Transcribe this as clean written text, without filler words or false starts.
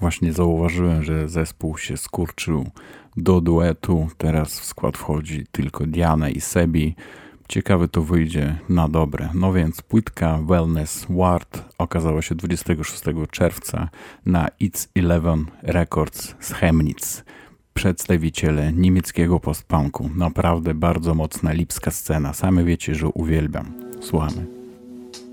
Właśnie zauważyłem, że zespół się skurczył do duetu. Teraz w skład wchodzi tylko Diana i Sebi. Ciekawe to wyjdzie na dobre. No więc płytka Wellness Ward okazała się 26 czerwca na It's Eleven Records z Chemnitz. Przedstawiciele niemieckiego postpunku. Naprawdę bardzo mocna lipska scena. Same wiecie, że uwielbiam. Słuchamy.